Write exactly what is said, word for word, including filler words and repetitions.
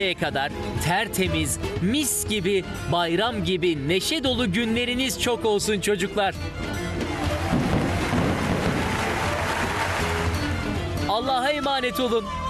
kadar tertemiz, mis gibi, bayram gibi neşe dolu günleriniz çok olsun çocuklar. Allah'a emanet olun.